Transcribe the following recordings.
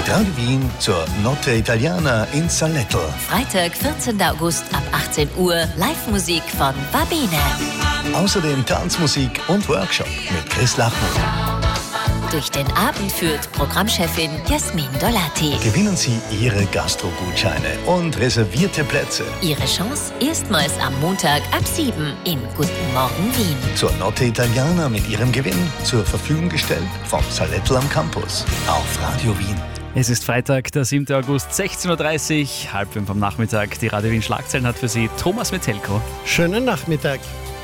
Mit Radio Wien zur Notte Italiana in Salettl. Freitag, 14. August ab 18 Uhr. Live-Musik von Babine. Außerdem Tanzmusik und Workshop mit Chris Lachmann. Durch den Abend führt Programmchefin Jasmin Dolati. Gewinnen Sie Ihre Gastro-Gutscheine und reservierte Plätze. Ihre Chance erstmals am Montag ab 7 in Guten Morgen Wien. Zur Notte Italiana mit Ihrem Gewinn zur Verfügung gestellt vom Salettl am Campus auf Radio Wien. Es ist Freitag, der 7. August, 16.30 Uhr, 4:30 am Nachmittag. Die Radio Wien Schlagzeilen hat für Sie Thomas Metzelko. Schönen Nachmittag.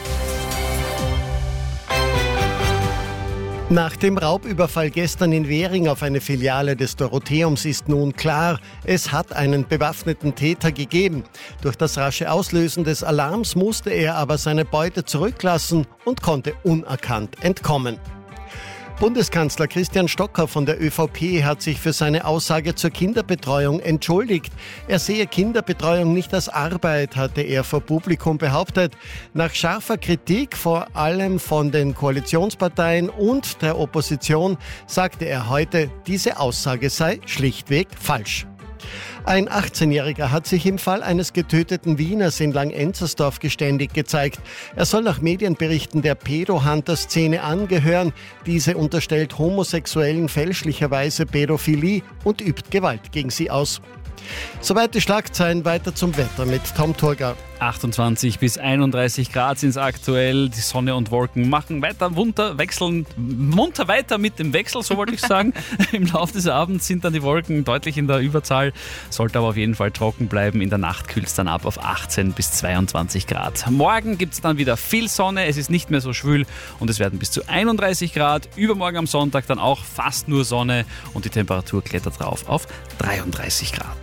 Nach dem Raubüberfall gestern in Währing auf eine Filiale des Dorotheums ist nun klar, es hat einen bewaffneten Täter gegeben. Durch das rasche Auslösen des Alarms musste er aber seine Beute zurücklassen und konnte unerkannt entkommen. Bundeskanzler Christian Stocker von der ÖVP hat sich für seine Aussage zur Kinderbetreuung entschuldigt. Er sehe Kinderbetreuung nicht als Arbeit, hatte er vor Publikum behauptet. Nach scharfer Kritik, vor allem von den Koalitionsparteien und der Opposition, sagte er heute, diese Aussage sei schlichtweg falsch. Ein 18-Jähriger hat sich im Fall eines getöteten Wieners in Langenzersdorf geständig gezeigt. Er soll nach Medienberichten der Pedo-Hunter-Szene angehören. Diese unterstellt Homosexuellen fälschlicherweise Pädophilie und übt Gewalt gegen sie aus. Soweit die Schlagzeilen, weiter zum Wetter mit Tom Thurgau. 28 bis 31 Grad sind es aktuell. Die Sonne und Wolken machen weiter munter weiter mit dem Wechsel, so wollte ich sagen. Im Laufe des Abends sind dann die Wolken deutlich in der Überzahl, sollte aber auf jeden Fall trocken bleiben. In der Nacht kühlt es dann ab auf 18 bis 22 Grad. Morgen gibt es dann wieder viel Sonne, es ist nicht mehr so schwül und es werden bis zu 31 Grad. Übermorgen am Sonntag dann auch fast nur Sonne und die Temperatur klettert drauf auf 33 Grad.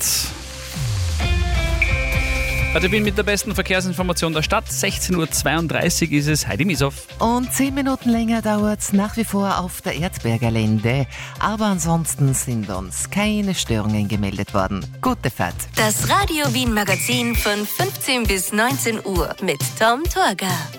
Heute bin ich mit der besten Verkehrsinformation der Stadt. 16.32 Uhr ist es. Heidi Misow. Und 10 Minuten länger dauert es nach wie vor auf der Erzberger Lände. Aber ansonsten sind uns keine Störungen gemeldet worden. Gute Fahrt. Das Radio Wien Magazin von 15 bis 19 Uhr mit Tom Thurgau.